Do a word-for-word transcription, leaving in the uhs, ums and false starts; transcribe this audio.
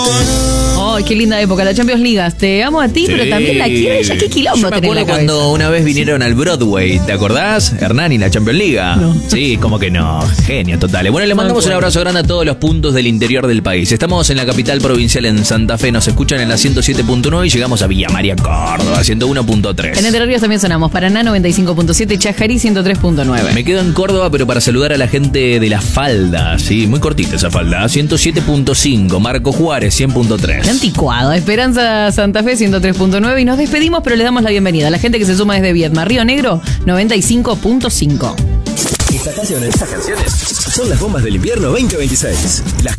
Oh, qué linda época, la Champions League. Te amo a ti, sí, pero también la quiero ella. Qué quilombo. Yo me acuerdo cuando una vez vinieron al Broadway, ¿te acordás? Hernán y la Champions League. No. Sí, como que no. Genio total. Bueno, le mandamos un abrazo grande a todos los puntos del interior del país. Estamos en la capital provincial, en Santa Fe. Nos escuchan en la ciento siete punto nueve y llegamos a Villa María, Córdoba, ciento uno punto tres. En Entre Ríos también sonamos. Paraná noventa y cinco punto siete, Chajarí ciento tres punto nueve. Me quedo en Córdoba, pero para saludar a la gente de La Falda. Sí, muy cortita esa falda. ciento siete punto cinco. Marco Juárez, cien punto tres. Qué anticuado. Esperanza Santa Fe ciento tres punto nueve. Y nos despedimos, pero le damos la bienvenida a la gente que se suma desde Viedma. Río Negro noventa y cinco punto cinco. Estas canciones, estas canciones son las bombas del invierno veinte veintiséis. Las que